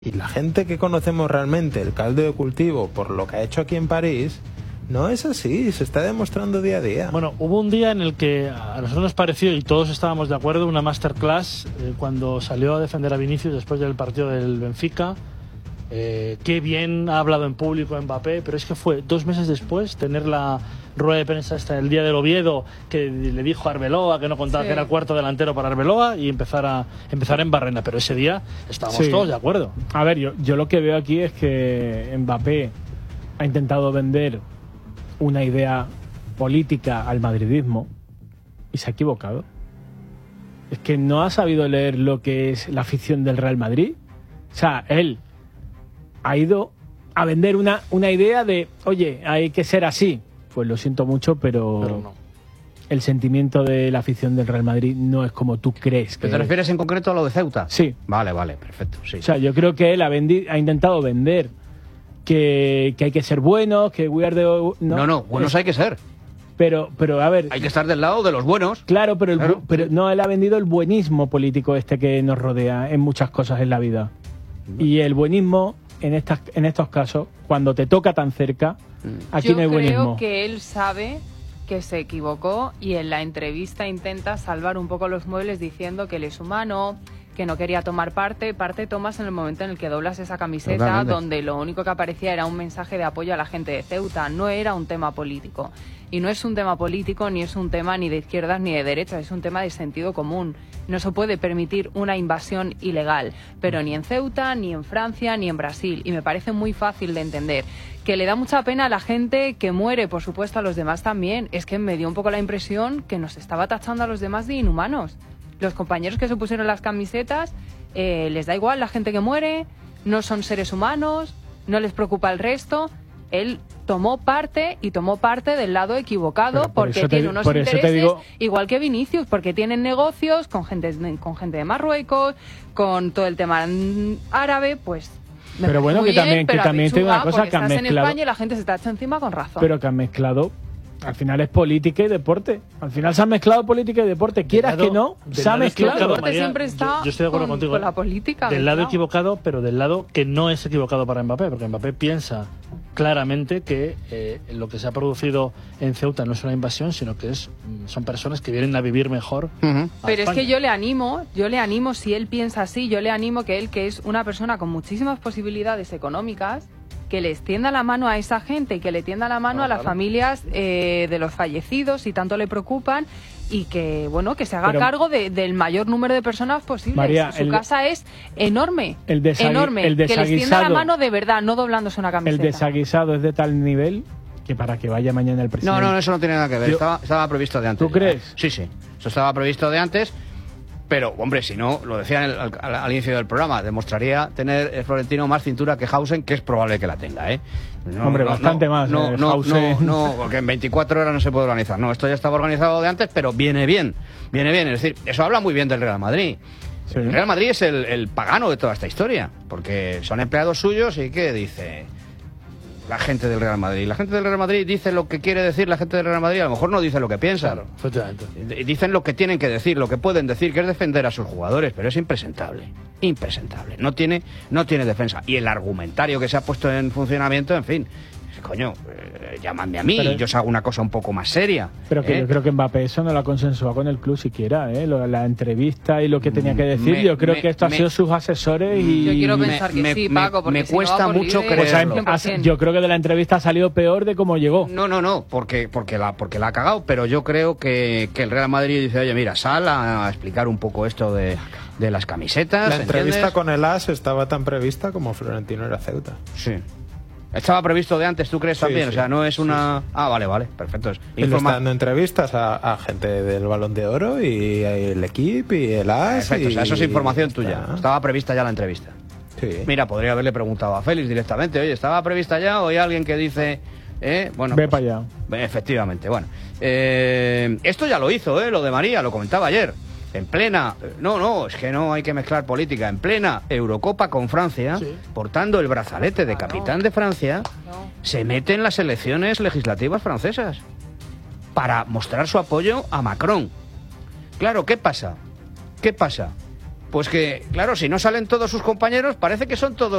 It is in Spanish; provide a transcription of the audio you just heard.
Y la gente que conocemos realmente el caldo de cultivo por lo que ha hecho aquí en París, no es así, se está demostrando día a día. Bueno, hubo un día en el que a nosotros nos pareció, y todos estábamos de acuerdo, una masterclass cuando salió a defender a Vinicius después del partido del Benfica. Qué bien ha hablado en público Mbappé, pero es que fue 2 meses después tener la rueda de prensa hasta el día del Oviedo, que le dijo a Arbeloa que no contaba, que era el cuarto delantero para Arbeloa, y empezar en Barrena. Pero ese día estábamos todos de acuerdo. A ver, yo lo que veo aquí es que Mbappé ha intentado vender una idea política al madridismo y se ha equivocado. Es que no ha sabido leer lo que es la afición del Real Madrid. O sea, él ha ido a vender una idea de, oye, hay que ser así. Pues lo siento mucho, pero no. El sentimiento de la afición del Real Madrid no es como tú crees que ¿Te refieres en concreto a lo de Ceuta? Sí. Vale, perfecto. Sí. O sea, yo creo que él ha intentado vender que hay que ser buenos, que we are the... No, buenos hay que ser. Pero a ver... Hay que estar del lado de los buenos. Claro, pero no, él ha vendido el buenismo político que nos rodea en muchas cosas en la vida. Y el buenismo, en estos casos, cuando te toca tan cerca, aquí no hay buenismo. Yo creo que él sabe que se equivocó y en la entrevista intenta salvar un poco los muebles diciendo que él es humano, que no quería tomar parte tomas en el momento en el que doblas esa camiseta. Totalmente. Donde lo único que aparecía era un mensaje de apoyo a la gente de Ceuta, no era un tema político. Y no es un tema político, ni es un tema ni de izquierdas ni de derechas, es un tema de sentido común. No se puede permitir una invasión ilegal, pero ni en Ceuta, ni en Francia, ni en Brasil. Y me parece muy fácil de entender. Que le da mucha pena a la gente que muere, por supuesto, a los demás también. Es que me dio un poco la impresión que nos estaba tachando a los demás de inhumanos. Los compañeros que se pusieron las camisetas, les da igual la gente que muere, no son seres humanos, no les preocupa el resto. Él tomó parte del lado equivocado porque tiene unos intereses, igual que Vinicius, porque tienen negocios con gente de Marruecos, con todo el tema árabe, pues... Pero bueno, que también te digo una cosa, que han mezclado... en España y la gente se está echando encima con razón. Pero que han mezclado... Al final es política y deporte. Al final se han mezclado política y deporte. Quieras que no, se ha mezclado. El deporte siempre está yo estoy de acuerdo contigo, con la política. Del lado equivocado, pero del lado que no es equivocado para Mbappé, porque Mbappé piensa claramente que lo que se ha producido en Ceuta no es una invasión, sino que son personas que vienen a vivir mejor. Pero es que yo le animo, si él piensa así, yo le animo que él, que es una persona con muchísimas posibilidades económicas, que le extienda la mano a esa gente y que le tienda la mano a las familias de los fallecidos, si tanto le preocupan, y que que se haga cargo del mayor número de personas posible. María, su casa es enorme, que les desaguisado, tienda la mano de verdad, no doblándose una camiseta. El desaguisado es de tal nivel que para que vaya mañana el presidente... No, eso no tiene nada que ver, estaba previsto de antes. ¿Tú crees? Sí, eso estaba previsto de antes. Pero, hombre, si no, lo decía al inicio del programa, demostraría tener Florentino más cintura que Hausen, que es probable que la tenga, ¿eh? Bastante más. No, porque en 24 horas no se puede organizar. No, esto ya estaba organizado de antes, pero viene bien. Es decir, eso habla muy bien del Real Madrid. Sí. El Real Madrid es el pagano de toda esta historia, porque son empleados suyos y ¿qué dice la gente del Real Madrid? La gente del Real Madrid dice lo que quiere decir la gente del Real Madrid, a lo mejor no dice lo que piensa. Claro, efectivamente. Dicen lo que tienen que decir, lo que pueden decir, que es defender a sus jugadores, pero es impresentable. No tiene defensa. Y el argumentario que se ha puesto en funcionamiento, en fin, coño, llamadme a mí y yo os hago una cosa un poco más seria. Pero que yo creo que Mbappé eso no lo ha consensuado con el club siquiera, la entrevista y lo que tenía que decir. Yo creo que esto ha sido sus asesores y... Yo quiero pensar que sí, Paco, porque me cuesta mucho creerlo. Yo creo que de la entrevista ha salido peor de cómo llegó. No, porque la ha cagado, pero yo creo que el Real Madrid dice, oye, mira, sal a explicar un poco esto de las camisetas. La entrevista con el AS estaba tan prevista como Florentino era Ceuta. Sí. ¿Estaba previsto de antes, tú crees también? Sí. O sea, no es una... Sí. Ah, vale, perfecto. Él está dando entrevistas a gente del Balón de Oro y el equipo y el AS. Perfecto, o sea, eso es información tuya. Estaba prevista ya la entrevista. Sí. Mira, podría haberle preguntado a Félix directamente, oye, ¿estaba prevista ya o hay alguien que dice... Bueno, ve para allá. Efectivamente, bueno. Esto ya lo hizo, lo de María, lo comentaba ayer. En plena... No, es que no hay que mezclar política. En plena Eurocopa con Francia, portando el brazalete de capitán de Francia, se mete en las elecciones legislativas francesas para mostrar su apoyo a Macron. Claro, ¿qué pasa? Pues que, claro, si no salen todos sus compañeros, parece que son todos